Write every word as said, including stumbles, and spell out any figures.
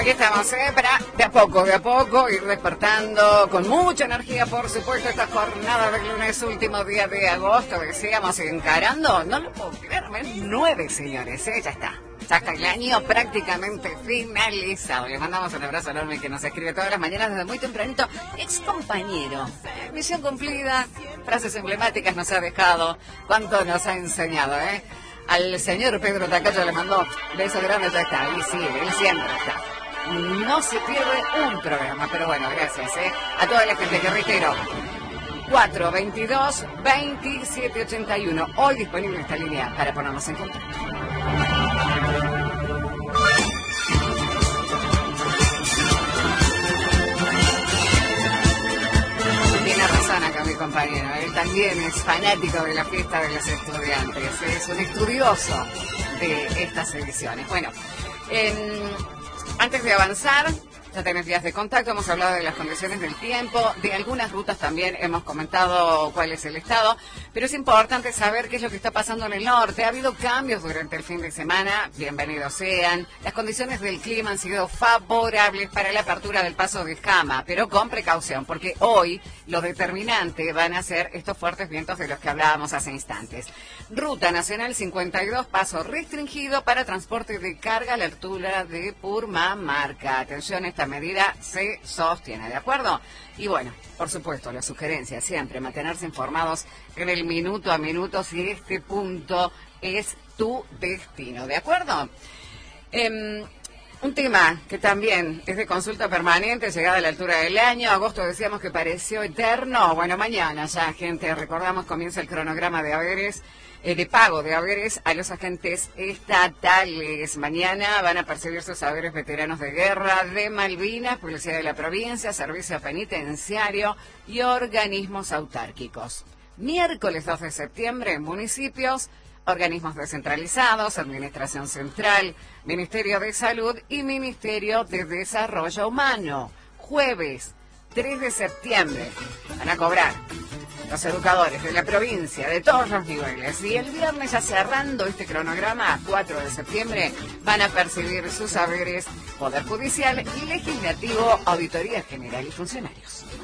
Aquí estamos, ¿eh? Para de a poco, de a poco, ir despertando con mucha energía, por supuesto, esta jornada del lunes, último día de agosto, decíamos, encarando, no lo puedo creer, nueve, señores, ¿eh? Ya está. Ya está el año prácticamente finalizado. Le mandamos un abrazo enorme que nos escribe todas las mañanas desde muy tempranito. Ex compañero. Eh, misión cumplida. Frases emblemáticas nos ha dejado. Cuánto nos ha enseñado, ¿eh? Al señor Pedro Tacayo le mandó beso grande, ya está. Y sí, él siempre está. No se pierde un programa, pero bueno, gracias, ¿eh? A toda la gente que reitero. cuatro veintidós veintisiete ochenta y uno. Hoy disponible esta línea para ponernos en contacto. Tiene razón acá mi compañero. Él también es fanático de la fiesta de los estudiantes. Es un estudioso de estas ediciones. Bueno, eh, antes de avanzar, ya tenés vías de contacto, hemos hablado de las condiciones del tiempo, de algunas rutas también hemos comentado cuál es el estado, pero es importante saber qué es lo que está pasando en el norte. Ha habido cambios durante el fin de semana, bienvenidos sean. Las condiciones del clima han sido favorables para la apertura del paso de Escama, pero con precaución, porque hoy lo determinante van a ser estos fuertes vientos de los que hablábamos hace instantes. Ruta Nacional cincuenta y dos, paso restringido para transporte de carga a la altura de Purmamarca. Atención, esta medida se sostiene, ¿de acuerdo? Y bueno, por supuesto, la sugerencia siempre, mantenerse informados en el minuto a minuto si este punto es tu destino, ¿de acuerdo? Eh, un tema que también es de consulta permanente, llegada a la altura del año. Agosto decíamos que pareció eterno. Bueno, mañana ya, gente, recordamos, comienza el cronograma de haberes, eh, de pago de haberes a los agentes estatales. Mañana van a percibir sus haberes veteranos de guerra, de Malvinas, Policía de la Provincia, Servicio Penitenciario y organismos autárquicos. Miércoles dos de septiembre, municipios, organismos descentralizados, Administración Central, Ministerio de Salud y Ministerio de Desarrollo Humano. Jueves tres de septiembre van a cobrar los educadores de la provincia, de todos los niveles. Y el viernes, ya cerrando este cronograma, cuatro de septiembre, van a percibir sus haberes Poder Judicial y Legislativo, Auditoría General y Funcionarios.